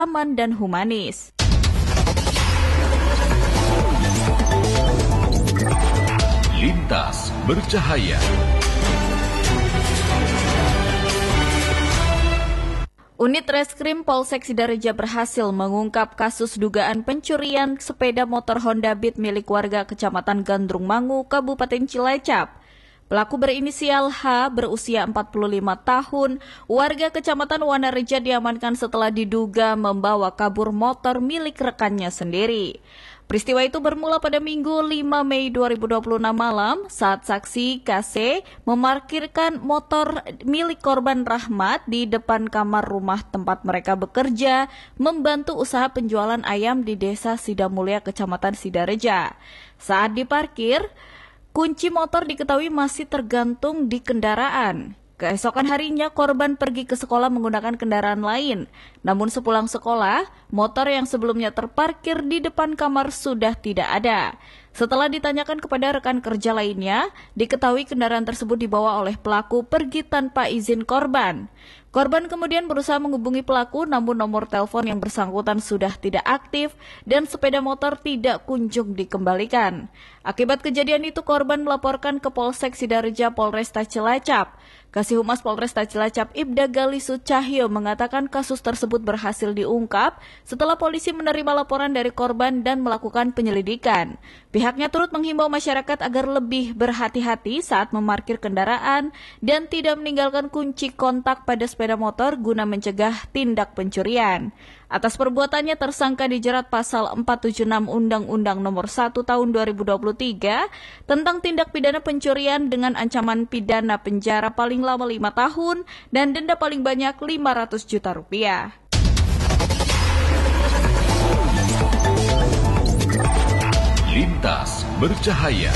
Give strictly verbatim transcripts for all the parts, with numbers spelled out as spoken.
aman dan humanis. Lintas bercahaya. Unit Reskrim Polsek Sidareja berhasil mengungkap kasus dugaan pencurian sepeda motor Honda Beat milik warga Kecamatan Gandrung Mangu, Kabupaten Cilacap. Pelaku berinisial H berusia empat puluh lima tahun, warga Kecamatan Wanareja diamankan setelah diduga membawa kabur motor milik rekannya sendiri. Peristiwa itu bermula pada Minggu lima Mei dua ribu dua puluh enam malam saat saksi K C memarkirkan motor milik korban Rahmat di depan kamar rumah tempat mereka bekerja membantu usaha penjualan ayam di Desa Sidamulya, Kecamatan Sidareja. Saat diparkir, kunci motor diketahui masih tergantung di kendaraan. Keesokan harinya korban pergi ke sekolah menggunakan kendaraan lain. Namun sepulang sekolah, motor yang sebelumnya terparkir di depan kamar sudah tidak ada. Setelah ditanyakan kepada rekan kerja lainnya, diketahui kendaraan tersebut dibawa oleh pelaku pergi tanpa izin korban. Korban kemudian berusaha menghubungi pelaku, namun nomor telepon yang bersangkutan sudah tidak aktif dan sepeda motor tidak kunjung dikembalikan. Akibat kejadian itu, korban melaporkan ke Polsek Sidareja Polresta Cilacap. Kasih Humas Polresta Cilacap Ibda Galisu Cahyo mengatakan kasus tersebut berhasil diungkap setelah polisi menerima laporan dari korban dan melakukan penyelidikan. Pihaknya turut menghimbau masyarakat agar lebih berhati-hati saat memarkir kendaraan dan tidak meninggalkan kunci kontak pada sepeda motor guna mencegah tindak pencurian. Atas perbuatannya, tersangka dijerat pasal empat tujuh enam Undang-Undang Nomor satu Tahun dua ribu dua puluh tiga tentang tindak pidana pencurian dengan ancaman pidana penjara paling lama lima tahun dan denda paling banyak lima ratus juta rupiah. Lintas bercahaya.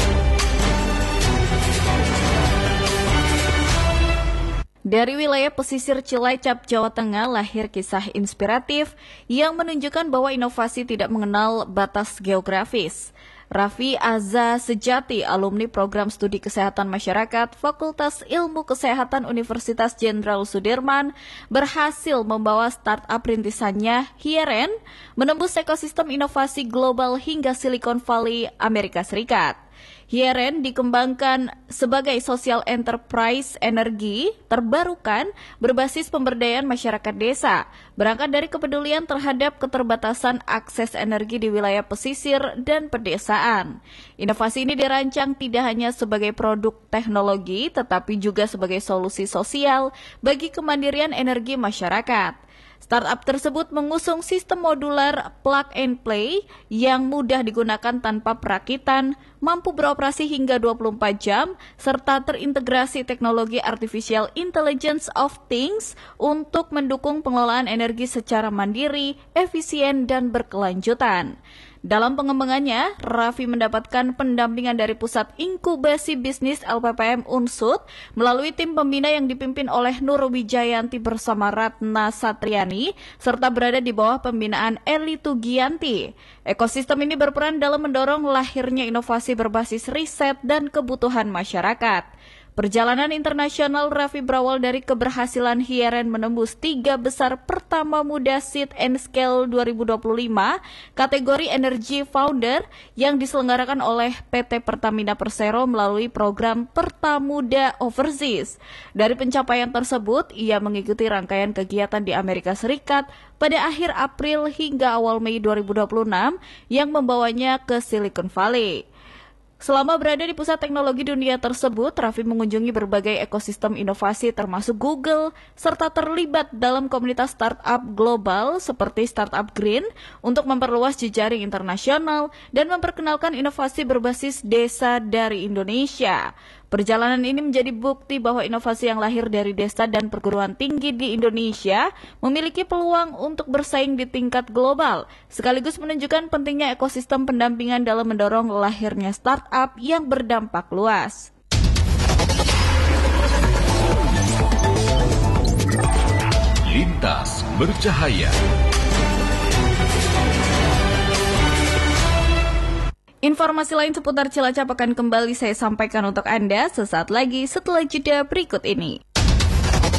Dari wilayah pesisir Cilacap, Jawa Tengah, lahir kisah inspiratif yang menunjukkan bahwa inovasi tidak mengenal batas geografis. Raffi Azza Sejati, alumni program studi kesehatan masyarakat Fakultas Ilmu Kesehatan Universitas Jenderal Sudirman, berhasil membawa startup rintisannya Hieren menembus ekosistem inovasi global hingga Silicon Valley, Amerika Serikat. Hieren dikembangkan sebagai social enterprise energi terbarukan berbasis pemberdayaan masyarakat desa, berangkat dari kepedulian terhadap keterbatasan akses energi di wilayah pesisir dan pedesaan. Inovasi ini dirancang tidak hanya sebagai produk teknologi, tetapi juga sebagai solusi sosial bagi kemandirian energi masyarakat. Startup tersebut mengusung sistem modular plug and play yang mudah digunakan tanpa perakitan, mampu beroperasi hingga dua puluh empat jam, serta terintegrasi teknologi artificial intelligence of things untuk mendukung pengelolaan energi secara mandiri, efisien, dan berkelanjutan. Dalam pengembangannya, Raffi mendapatkan pendampingan dari Pusat Inkubasi Bisnis L P P M Unsud melalui tim pembina yang dipimpin oleh Nur Wijayanti bersama Ratna Satriani, serta berada di bawah pembinaan Eli Tugianti. Ekosistem ini berperan dalam mendorong lahirnya inovasi berbasis riset dan kebutuhan masyarakat. Perjalanan internasional Raffi berawal dari keberhasilan Hieren menembus tiga besar pertama muda Seed and Scale dua ribu dua puluh lima kategori Energy Founder yang diselenggarakan oleh P T Pertamina Persero melalui program Pertamuda Overseas. Dari pencapaian tersebut, ia mengikuti rangkaian kegiatan di Amerika Serikat pada akhir April hingga awal Mei dua ribu dua puluh enam yang membawanya ke Silicon Valley. Selama berada di pusat teknologi dunia tersebut, Raffi mengunjungi berbagai ekosistem inovasi termasuk Google, serta terlibat dalam komunitas startup global seperti Startup Green untuk memperluas jejaring internasional dan memperkenalkan inovasi berbasis desa dari Indonesia. Perjalanan ini menjadi bukti bahwa inovasi yang lahir dari desa dan perguruan tinggi di Indonesia memiliki peluang untuk bersaing di tingkat global, sekaligus menunjukkan pentingnya ekosistem pendampingan dalam mendorong lahirnya startup yang berdampak luas. Lintas bercahaya. Informasi lain seputar Cilacap akan kembali saya sampaikan untuk Anda sesaat lagi setelah jeda berikut ini.